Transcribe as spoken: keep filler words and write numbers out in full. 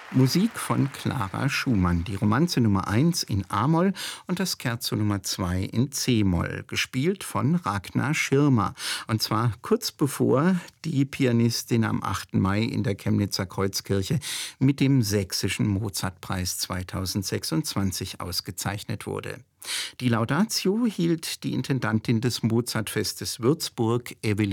Musik von Clara Schumann, die Romanze Nummer eins in A-Moll und das Scherzo Nummer zwei in C-Moll, gespielt von Ragnar Schirmer. Und zwar kurz bevor die Pianistin am achten Mai in der Chemnitzer Kreuzkirche mit dem Sächsischen Mozartpreis zweitausendsechsundzwanzig ausgezeichnet wurde. Die Laudatio hielt die Intendantin des Mozartfestes Würzburg, Eveline